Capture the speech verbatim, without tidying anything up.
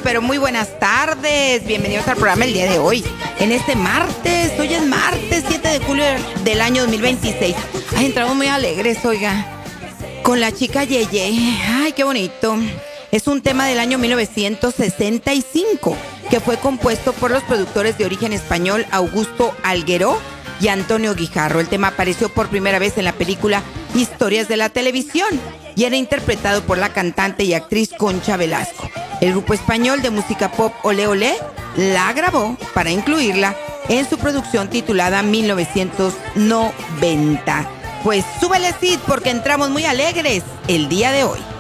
pero muy buenas tardes. Bienvenidos al programa el día de hoy. En este martes, hoy es martes siete de julio del año dos mil veintiséis. Ay, entramos muy alegres, oiga. Con la chica Yeye. Ay, qué bonito. Es un tema del año mil novecientos sesenta y cinco que fue compuesto por los productores de origen español Augusto Algueró y Antonio Guijarro. El tema apareció por primera vez en la película Historias de la Televisión y era interpretado por la cantante y actriz Concha Velasco. El grupo español de música pop Olé Olé la grabó para incluirla en su producción titulada mil novecientos noventa. Pues súbele, Cid, porque entramos muy alegres el día de hoy.